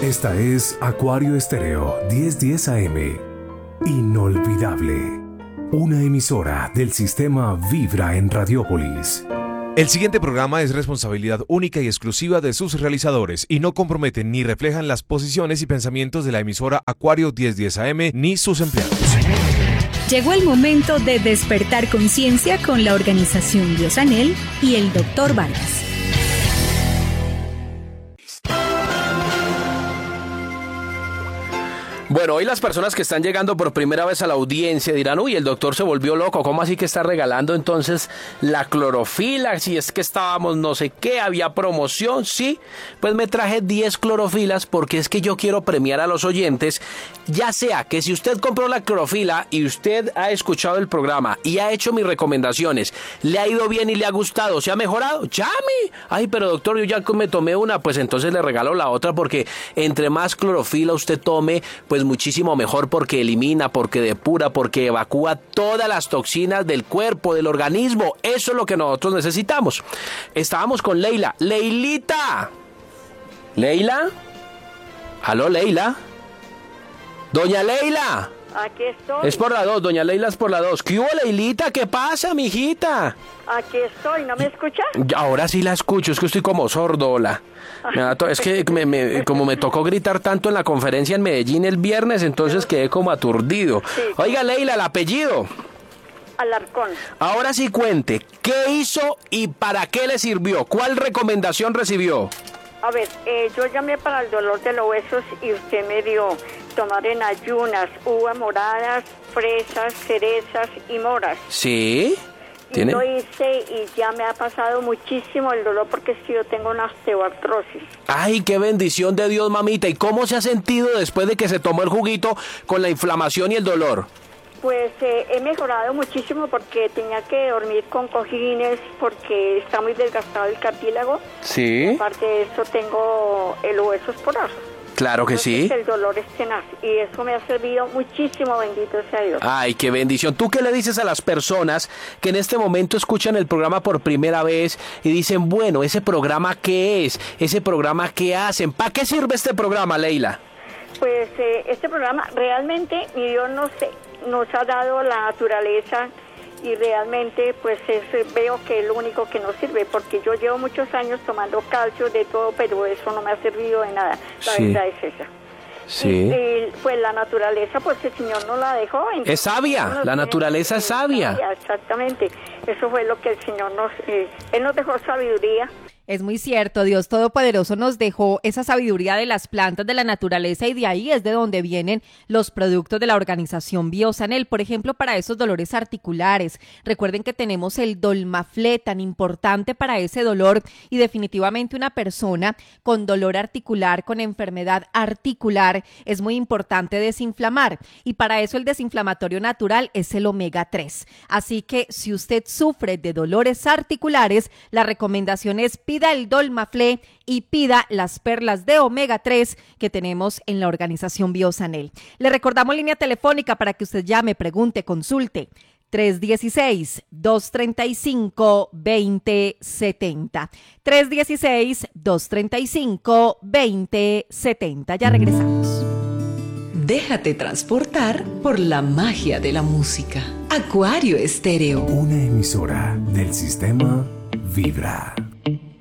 Esta es Acuario Estéreo 1010 AM. Inolvidable. Una emisora del sistema Vibra en Radiópolis. El siguiente programa es responsabilidad única y exclusiva de sus realizadores y no comprometen ni reflejan las posiciones y pensamientos de la emisora Acuario 1010 AM ni sus empleados. Llegó el momento de despertar conciencia con la organización Biosanel y el Dr. Vargas. Bueno, hoy las personas que están llegando por primera vez a la audiencia dirán, uy, el doctor se volvió loco, ¿cómo así que está regalando entonces la clorofila? Si es que estábamos no sé qué, había promoción, sí, pues me traje 10 clorofilas porque es que yo quiero premiar a los oyentes, ya sea que si usted compró la clorofila y usted ha escuchado el programa y ha hecho mis recomendaciones, le ha ido bien y le ha gustado, ¿se ha mejorado? ¡Llame! Ay, pero doctor, yo ya me tomé una, pues entonces le regalo la otra porque entre más clorofila usted tome, pues muchísimo mejor porque elimina, porque depura, porque evacúa todas las toxinas del cuerpo, del organismo. Eso es lo que nosotros necesitamos. Estábamos con Leila. ¡Leilita! ¿Leila? ¿Aló, Leila? ¡Doña Leila! Aquí estoy. Es por la 2, doña Leila es por la 2. ¿Qué hubo, Leilita? ¿Qué pasa, mijita? Aquí estoy, ¿no me escucha? Ahora sí la escucho, es que estoy como sordo, hola. Es que como me tocó gritar tanto en la conferencia en Medellín el viernes, entonces quedé como aturdido. Sí. Oiga, Leila, el apellido. Alarcón. Ahora sí cuente, ¿qué hizo y para qué le sirvió? ¿Cuál recomendación recibió? A ver, yo llamé para el dolor de los huesos y usted me dio tomar en ayunas uvas moradas, fresas, cerezas y moras. ¿Sí? Y lo hice y ya me ha pasado muchísimo el dolor porque es que yo tengo una osteoartrosis. Ay, qué bendición de Dios, mamita. ¿Y cómo se ha sentido después de que se tomó el juguito con la inflamación y el dolor? Pues he mejorado muchísimo porque tenía que dormir con cojines porque está muy desgastado el cartílago. Sí. Aparte de eso tengo el hueso esporoso. Claro que entonces, sí. El dolor es tenaz y eso me ha servido muchísimo, bendito sea Dios. Ay, qué bendición. ¿Tú qué le dices a las personas que en este momento escuchan el programa por primera vez y dicen, bueno, ¿ese programa qué es? ¿Ese programa qué hacen? ¿Para qué sirve este programa, Leila? Pues este programa realmente, mi Dios nos ha dado la naturaleza y realmente pues veo que es lo único que nos sirve porque yo llevo muchos años tomando calcio de todo, pero eso no me ha servido de nada, la verdad es esa. Sí. Y pues la naturaleza, pues el Señor nos la dejó. Es sabia, la naturaleza es sabia. Exactamente, eso fue lo que el Señor Él nos dejó sabiduría. Es muy cierto, Dios Todopoderoso nos dejó esa sabiduría de las plantas de la naturaleza y de ahí es de donde vienen los productos de la organización Biosanel, por ejemplo, para esos dolores articulares. Recuerden que tenemos el Dolmaflé tan importante para ese dolor y definitivamente una persona con dolor articular, con enfermedad articular, es muy importante desinflamar y para eso el desinflamatorio natural es el omega 3. Así que si usted sufre de dolores articulares, la recomendación es pida el Dolmaflé y pida las perlas de omega 3 que tenemos en la organización Biosanel. Le recordamos línea telefónica para que usted llame, pregunte, consulte. 316-235-2070. 316-235-2070. Ya regresamos. Déjate transportar por la magia de la música. Acuario Estéreo. Una emisora del sistema Vibra.